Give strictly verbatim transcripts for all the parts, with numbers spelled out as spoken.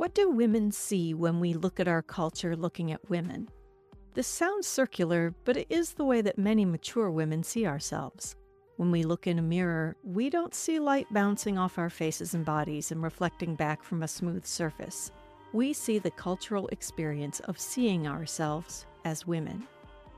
What do women see when we look at our culture looking at women? This sounds circular, but it is the way that many mature women see ourselves. When we look in a mirror, we don't see light bouncing off our faces and bodies and reflecting back from a smooth surface. We see the cultural experience of seeing ourselves as women.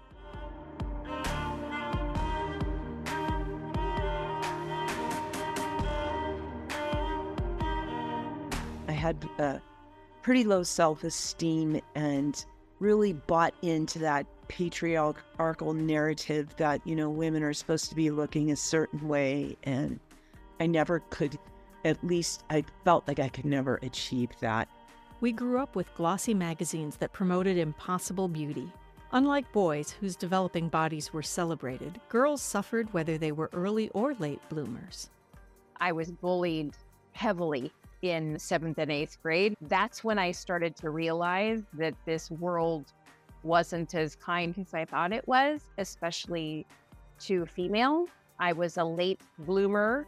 I had a pretty low self-esteem and really bought into that patriarchal narrative that, you know, women are supposed to be looking a certain way. And I never could, at least I felt like I could never achieve that. We grew up with glossy magazines that promoted impossible beauty. Unlike boys whose developing bodies were celebrated, girls suffered whether they were early or late bloomers. I was bullied heavily in seventh and eighth grade. That's when I started to realize that this world wasn't as kind as I thought it was, especially to female. I was a late bloomer,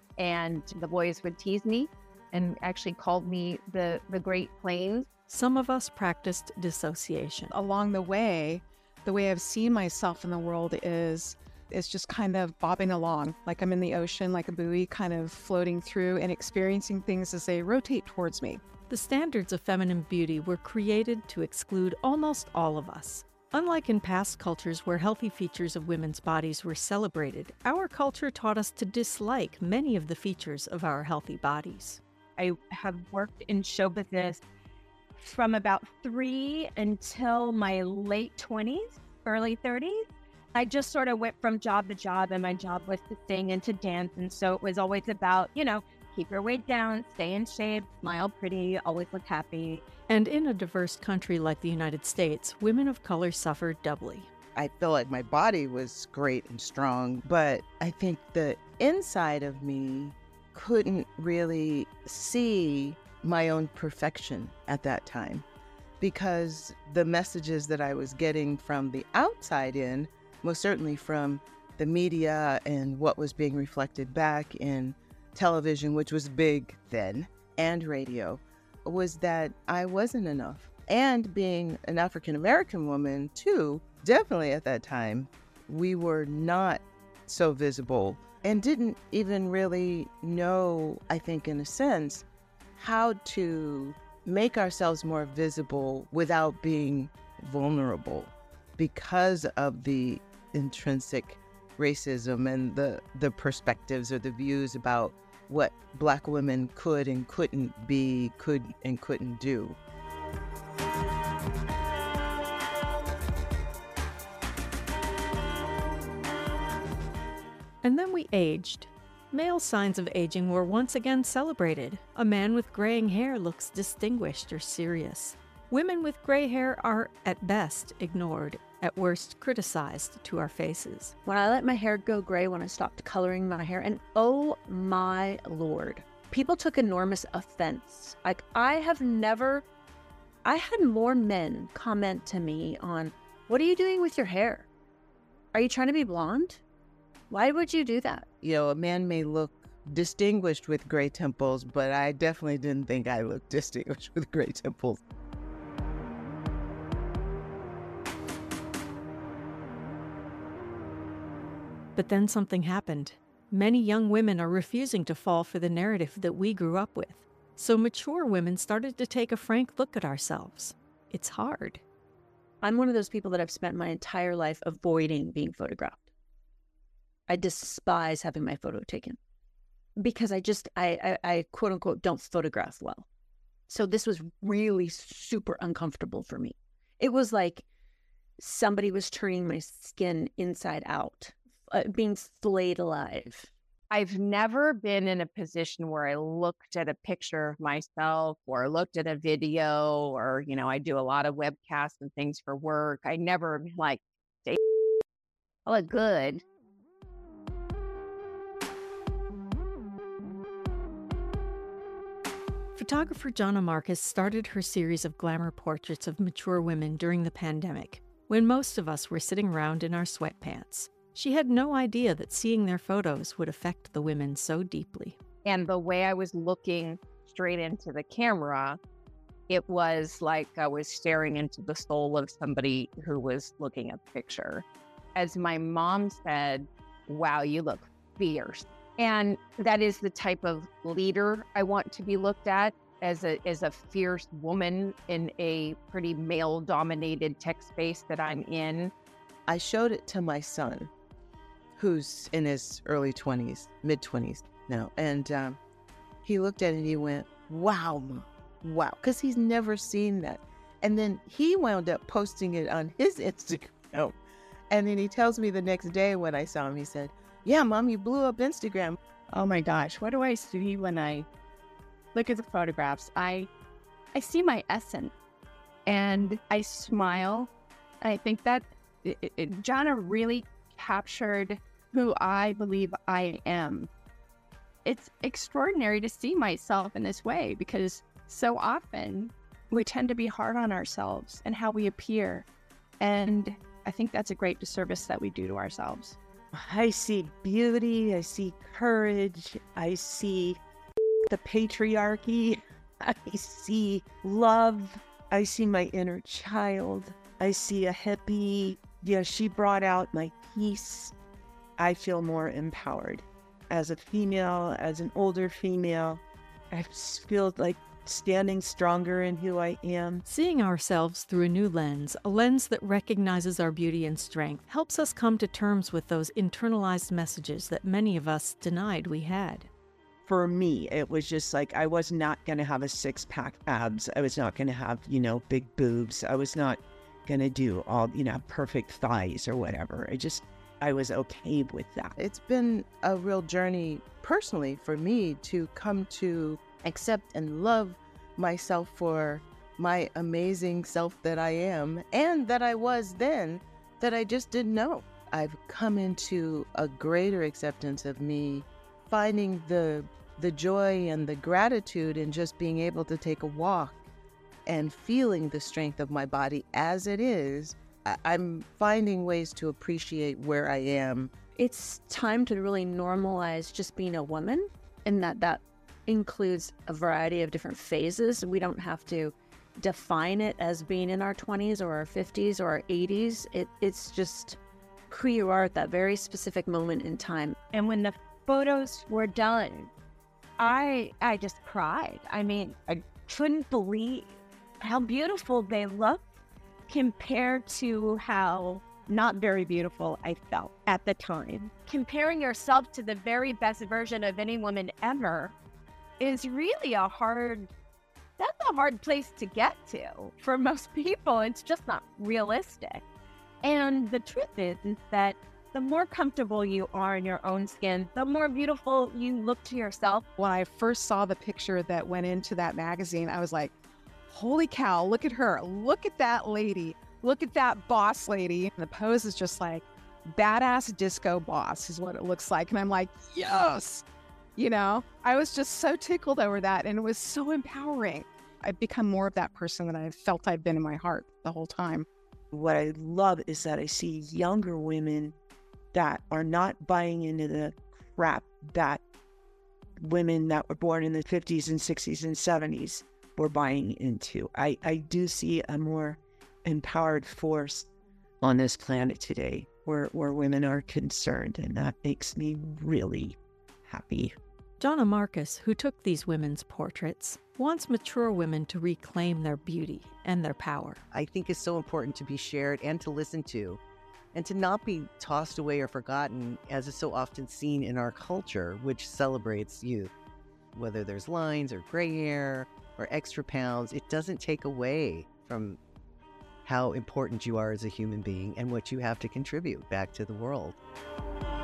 and the boys would tease me and actually called me the, the Great Plains. Some of us practiced dissociation. Along the way, the way I've seen myself in the world is is just kind of bobbing along, like I'm in the ocean, like a buoy, kind of floating through and experiencing things as they rotate towards me. The standards of feminine beauty were created to exclude almost all of us. Unlike in past cultures where healthy features of women's bodies were celebrated, our culture taught us to dislike many of the features of our healthy bodies. I have worked in show business from about three until my late twenties, early thirties. I just sort of went from job to job, and my job was to sing and to dance. And so it was always about, you know, keep your weight down, stay in shape, smile pretty, always look happy. And in a diverse country like the United States, women of color suffered doubly. I feel like my body was great and strong, but I think the inside of me couldn't really see my own perfection at that time, because the messages that I was getting from the outside in, most certainly from the media and what was being reflected back in television, which was big then, and radio, was that I wasn't enough. And being an African-American woman too, definitely at that time, we were not so visible and didn't even really know, I think in a sense, how to make ourselves more visible without being vulnerable because of the intrinsic racism and the, the perspectives or the views about what Black women could and couldn't be, could and couldn't do. And then we aged. Male signs of aging were once again celebrated. A man with graying hair looks distinguished or serious. Women with gray hair are, at best, ignored, at worst, criticized to our faces. When I let my hair go gray, when I stopped coloring my hair, and oh my Lord, people took enormous offense. Like, I have never, I had more men comment to me on, what are you doing with your hair? Are you trying to be blonde? Why would you do that? You know, a man may look distinguished with gray temples, but I definitely didn't think I looked distinguished with gray temples. But then something happened. Many young women are refusing to fall for the narrative that we grew up with. So mature women started to take a frank look at ourselves. It's hard. I'm one of those people that I've spent my entire life avoiding being photographed. I despise having my photo taken because I just, I, I, I quote unquote, don't photograph well. So this was really super uncomfortable for me. It was like somebody was turning my skin inside out, uh, being flayed alive. I've never been in a position where I looked at a picture of myself or looked at a video, or, you know, I do a lot of webcasts and things for work. I never been like, I look good. Photographer Jonna Marcus started her series of glamour portraits of mature women during the pandemic, when most of us were sitting around in our sweatpants. She had no idea that seeing their photos would affect the women so deeply. And the way I was looking straight into the camera it was like I was staring into the soul of somebody who was looking at the picture. As my mom said, wow, you look fierce. And that is the type of leader I want to be looked at, as a as a fierce woman in a pretty male-dominated tech space that I'm in. I showed it to my son, who's in his early twenties, mid-twenties now. And um, he looked at it and he went, wow, Mom, wow, because he's never seen that. And then he wound up posting it on his Instagram. And then he tells me the next day when I saw him, he said, yeah, Mom, you blew up Instagram. Oh my gosh, what do I see when I look at the photographs? I I see my essence and I smile. I think that it, it, Jana really captured who I believe I am. It's extraordinary to see myself in this way because so often we tend to be hard on ourselves and how we appear. And I think that's a great disservice that we do to ourselves. I see beauty, I see courage, I see the patriarchy, I see love, I see my inner child, I see a hippie. Yeah, she brought out my peace. I feel more empowered. As a female, as an older female, I just feel like standing stronger in who I am. Seeing ourselves through a new lens, a lens that recognizes our beauty and strength, helps us come to terms with those internalized messages that many of us denied we had. For me, it was just like I was not going to have a six-pack abs. I was not going to have, you know, big boobs. I was not going to do all, you know, perfect thighs or whatever. I just, I was okay with that. It's been a real journey personally for me to come to accept and love myself for my amazing self that I am and that I was then that I just didn't know. I've come into a greater acceptance of me, finding the the joy and the gratitude in just being able to take a walk and feeling the strength of my body as it is. I- I'm finding ways to appreciate where I am. It's time to really normalize just being a woman, and that that includes a variety of different phases. We don't have to define it as being in our twenties or our fifties or our eighties. It, it's just who you are at that very specific moment in time. And when the photos were done, I I just cried. I mean, I couldn't believe how beautiful they looked compared to how not very beautiful I felt at the time. Comparing yourself to the very best version of any woman ever is really a hard, that's a hard place to get to for most people. It's just not realistic. And the truth is, is that the more comfortable you are in your own skin, the more beautiful you look to yourself. When I first saw the picture that went into that magazine, I was like, holy cow, look at her. Look at that lady. Look at that boss lady. And the pose is just like badass disco boss is what it looks like. And I'm like, yes. You know, I was just so tickled over that. And it was so empowering. I've become more of that person that I felt I've been in my heart the whole time. What I love is that I see younger women that are not buying into the crap that women that were born in the fifties and sixties and seventies were buying into. I, I do see a more empowered force on this planet today where, where women are concerned, and that makes me really happy. Jana Marcus, who took these women's portraits, wants mature women to reclaim their beauty and their power. I think is so important to be shared and to listen to, and to not be tossed away or forgotten, as is so often seen in our culture, which celebrates youth. Whether there's lines or gray hair or extra pounds, it doesn't take away from how important you are as a human being and what you have to contribute back to the world.